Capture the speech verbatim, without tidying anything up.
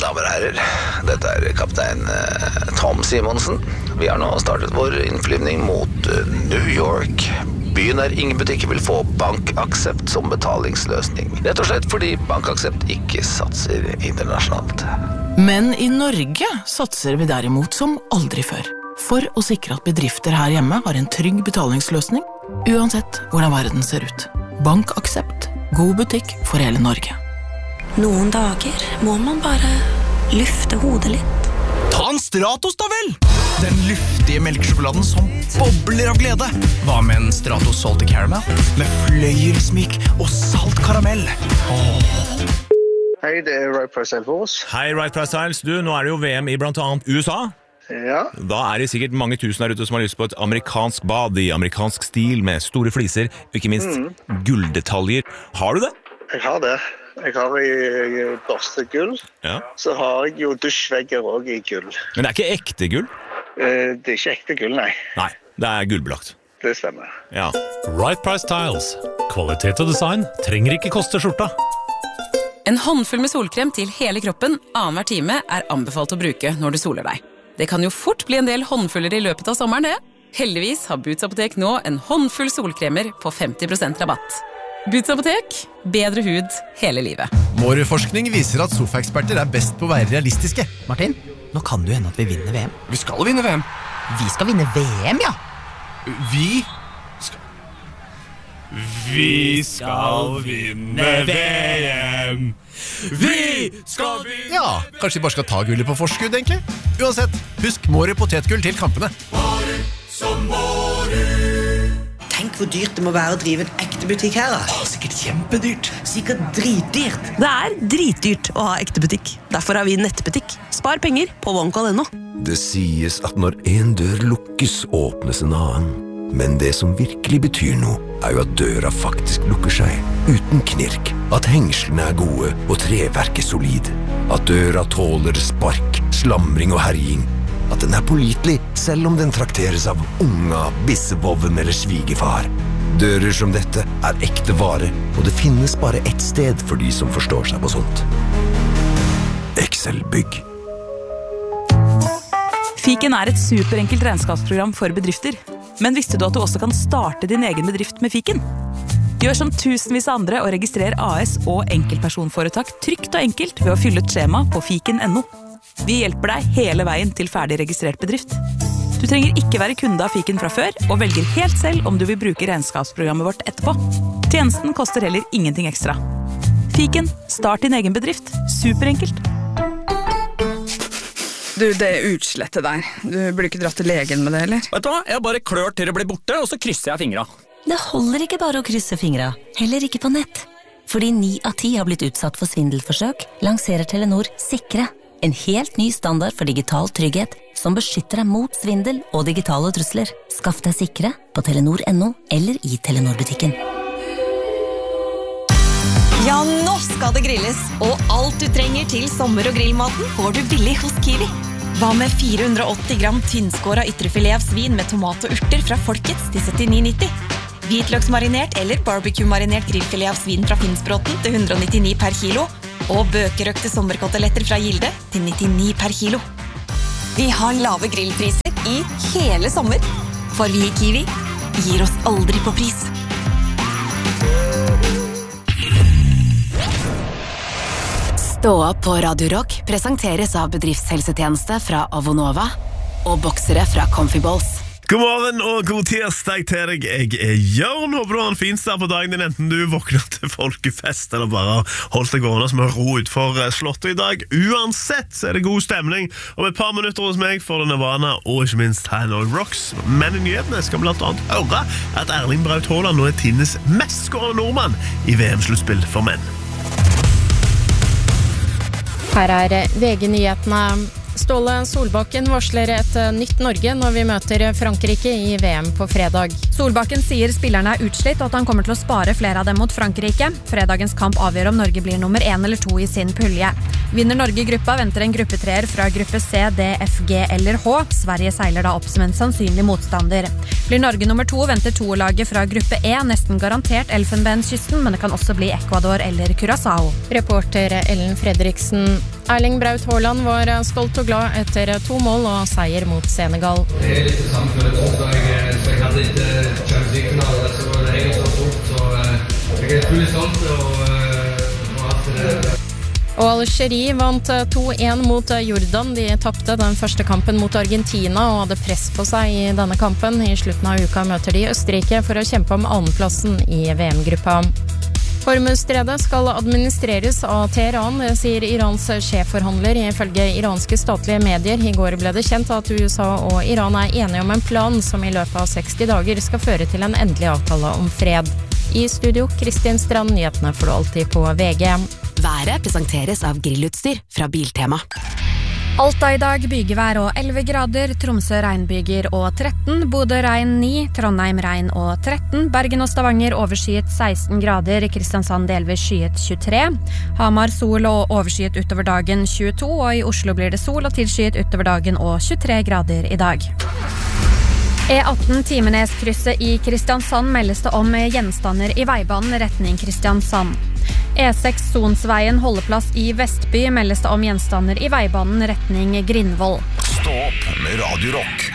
damer og herrer. Dette er kaptein Tom Simonsen. Vi har nå startet vår innflyvning mot New York. Byen der ingen butikker vil få BankAxept som betalingsløsning. Rett og slett fordi BankAxept ikke satser internasjonalt. Men i Norge satser vi derimot som aldri før. For å sikre at bedrifter her hjemme har en trygg betalingsløsning, uansett hvordan verden ser ut. BankAxept. God butikk for hele Norge. Noen dager må man bare lufte hodet litt. Ta en Stratos da vel! Den luftige melkesjokoladen som bobler av glede. Hva med en Stratos Salty Caramel? Med fløyelsmyk og salt karamell. Åh. Hei, det er Right Price Tiles. Hei, Right Price Tiles. Du, nå er det jo V M i blant annet U S A. Ja. Da er det sikkert mange tusen der ute som har lyst på et amerikansk bad i amerikansk stil med store fliser, og ikke minst mm. gulldetaljer. Har du det? Jeg har det. Jeg har i børste gull, ja. Så har jeg jo dusjvegger også i gull. Men det er ikke ekte gull? Eh, det er ikke ekte gull, nei. Nei, det er gullbelagt. Det stemmer. Ja. Right Price Tiles. Kvalitet og design trenger ikke koste skjorta. En håndfull med solkrem til hele kroppen annenhver time er anbefalt å bruke når du soler deg. Det kan jo fort bli en del håndfuller i løpet av sommeren, det. Heldigvis har Boots Apotek nå en håndfull solkremer på femti prosent rabatt. Boots Apotek, bedre hud hele livet. Vår forskning viser at sofaeksperter er best på å være realistiske. Martin, nå kan du hende at vi vinner V M. Vi skal vinne V M. Vi skal vinne V M, ja. Vi skal... Vi skal vinne V M. Vi skal vinne... Ja, kanskje vi bare skal ta gullet på forskudd, egentlig. Uansett, husk Mårud potetgull til kampene. Mårud som Mårud. Tenk hvor dyrt det må være å drive en ekte butikk her. Åh, sikkert kjempedyrt. Sikkert dritdyrt. Det er dritdyrt å ha ekte butikk. Derfor har vi nettbutikk. Spar penger på OneCall punktum no. Det sies at når en dør lukkes, åpnes en annen. Men det som virkelig betyr noe, er jo at døra faktisk lukker seg, uten knirk. At hengslene er gode, og treverket solid. At døra tåler spark, slamring og herjing. At den er pålitelig, selv om den trakteres av unga, bissevovven eller svigefar. Dører som dette er ekte vare, og det finnes bare ett sted for de som forstår seg på sånt. Excel-bygg. Fiken er et superenkelt regnskapsprogram for bedrifter. Men visste du at du også kan starte din egen bedrift med Fiken? Gjør som tusenvis av andre og registrer A S og enkeltpersonforetak trygt og enkelt ved å fylle et skjema på fiken punktum no. Vi hjelper deg hele veien til ferdig registrert bedrift. Du trenger ikke være kunde av Fiken fra før, og velger helt selv om du vil bruke regnskapsprogrammet vårt etterpå. Tjenesten koster heller ingenting ekstra. Fiken, start din egen bedrift. Superenkelt. Du, det er utslettet der. Du burde ikke dratt til legen med det, eller? Vet du hva? Jeg bare klør til det blir borte, og så krysser jeg fingra. Det holder ikke bare å krysse fingra, heller ikke på nett. Fordi ni av ti har blitt utsatt for svindelforsøk, lanserer Telenor Sikre. En helt ny standard for digital trygghet som beskytter deg mot svindel og digitale trusler. Skaff deg Sikre på telenor punktum no eller i Telenor-butikken. Ja, nå skal det grilles, og alt du trenger til sommer- og grillmaten får du billig hos Kiwi. Hva med fire hundre og åtti gram tynnskåret ytrefilet av svin med tomat og urter fra Folkets til syttini nitti? Hvitløksmarinert eller barbecue-marinert grillfilet av svin fra Finnsbråten til hundre og nittini per kilo, og bøkerøkte sommerkoteletter fra Gilde til nittini per kilo. Vi har lave grillpriser i hele sommer, for vi i Kiwi gir oss aldri på pris. Stå opp på Radio Rock presenteres av bedriftshelsetjeneste fra Avonova og boksere fra Comfy Balls. God morgen og god tirsdag til deg. Jeg er Jørn. Håper du har en fin start på dagen din, enten du våkner til folkefest eller bare holdt deg gående som en ro utfor slottet i dag. Uansett så er det god stemning. Om et par minutter hos meg får du Nirvana og ikke minst Hanoi Rocks. Men i nyhetene skal blant annet høre at Erling Braut Haaland nå er tidenes mest skårende nordmann i V M-sluttspill for menn. Her er V G-nyhetene. Ståle Solbakken varsler et nytt Norge når vi møter Frankrike i V M på fredag. Solbakken sier spillerne er utslitt og at han kommer til å spare flere av dem mot Frankrike. Fredagens kamp avgjør om Norge blir nummer én eller to i sin pulje. Vinner Norge gruppa, venter en gruppetreer fra gruppe C, D, F, G eller H. Sverige seiler da opp som en sannsynlig motstander. Blir Norge nummer to, venter to-laget fra gruppe E, nesten garantert Elfenbenskysten, men det kan også bli Ecuador eller Curaçao. Reporter Ellen Fredriksen. Erling Braut Haaland var stolt og glad etter to mål og seier mot Senegal. Det er litt det samme følelse, så jeg, så jeg hadde litt Champions League-finale, så var det egentlig så stort, så jeg er fullt stolt og, og alt det der. Og Algerie vant to en mot Jordan. De tappte den første kampen mot Argentina og hadde press på seg i denne kampen. I slutten av uka møter de Østerrike for å kjempe om annenplassen i V M-gruppa. Hormuzstredet skal administreres av Teheran, det sier Irans sjefforhandler. Ifølge iranske statlige medier i går ble det kjent at U S A og Iran er enige om en plan som i løpet av seksti dager skal føre til en endelig avtale om fred. I studio, Kristin Strand, nyhetene får du alltid på V G. Været presenteres av grillutstyr fra Biltema. Alta i dag bygevær og elleve grader, Tromsø regnbyger og tretten, Bodø regn ni, Trondheim regn og tretten, Bergen og Stavanger overskyet seksten grader, Kristiansand delvis skyet tjuetre, Hamar sol og overskyet utover dagen tjueto, og i Oslo blir det sol og tilskyet utover dagen og tjuetre grader i dag. E atten Timeneskrysset i Kristiansand meldes det om gjenstander i veibanen retning Kristiansand. E seks Sonsveien holdeplass i Vestby meldes det om gjenstander i veibanen retning Grindvoll. Stå opp med Radio Rock.